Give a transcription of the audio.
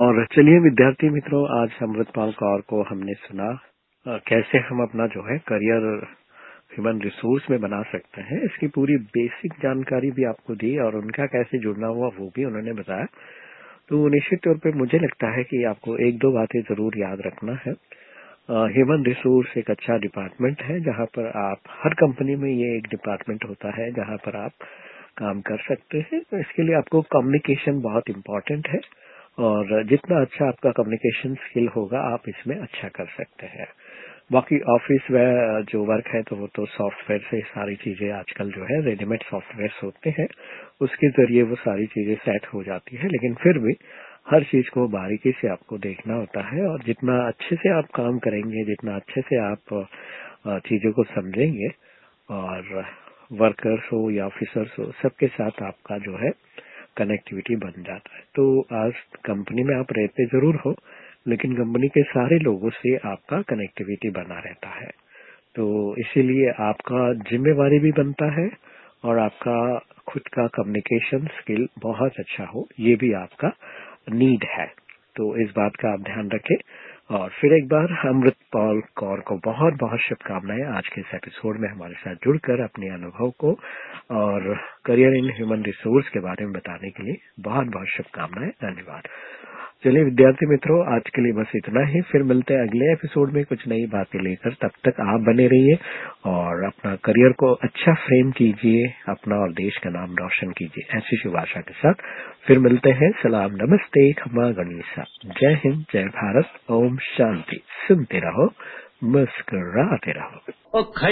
और चलिए विद्यार्थी मित्रों, आज अमृतपाल कौर को हमने सुना कैसे हम अपना जो है करियर ह्यूमन रिसोर्स में बना सकते हैं। इसकी पूरी बेसिक जानकारी भी आपको दी और उनका कैसे जुड़ना हुआ वो भी उन्होंने बताया। तो निश्चित तौर पे मुझे लगता है कि आपको एक दो बातें जरूर याद रखना है। ह्यूमन रिसोर्स एक अच्छा डिपार्टमेंट है जहां पर आप, हर कंपनी में ये एक डिपार्टमेंट होता है जहां पर आप काम कर सकते हैं। तो इसके लिए आपको कम्युनिकेशन बहुत इम्पोर्टेंट है और जितना अच्छा आपका कम्युनिकेशन स्किल होगा आप इसमें अच्छा कर सकते हैं। बाकी ऑफिस में जो वर्क है तो वो तो सॉफ्टवेयर से सारी चीजें आजकल जो है रेडीमेड सॉफ्टवेयर होते हैं, उसके जरिए वो सारी चीजें सेट हो जाती है। लेकिन फिर भी हर चीज को बारीकी से आपको देखना होता है और जितना अच्छे से आप काम करेंगे, जितना अच्छे से आप चीजों को समझेंगे और वर्कर्स हो या ऑफिसर्स हो, सबके साथ आपका जो है कनेक्टिविटी बन जाता है। तो आज कंपनी में आप रहते जरूर हो, लेकिन कंपनी के सारे लोगों से आपका कनेक्टिविटी बना रहता है। तो इसीलिए आपका जिम्मेवारी भी बनता है और आपका खुद का कम्युनिकेशन स्किल बहुत अच्छा हो, ये भी आपका नीड है। तो इस बात का आप ध्यान रखें। और फिर एक बार अमृतपाल कौर को बहुत बहुत शुभकामनाएं आज के इस एपिसोड में हमारे साथ जुड़कर अपने अनुभव को और करियर इन ह्यूमन रिसोर्स के बारे में बताने के लिए बहुत बहुत शुभकामनाएं। धन्यवाद। चलिए विद्यार्थी मित्रों, आज के लिए बस इतना ही। फिर मिलते हैं अगले एपिसोड में कुछ नई बातें लेकर। तब तक आप बने रहिए और अपना करियर को अच्छा फ्रेम कीजिए, अपना और देश का नाम रोशन कीजिए। ऐसी शुभ आशा के साथ फिर मिलते हैं। सलाम, नमस्ते, खमा गणिसा। जय हिंद, जय भारत, ओम शांति। सुनते रहो, मुस्कुराते रहो।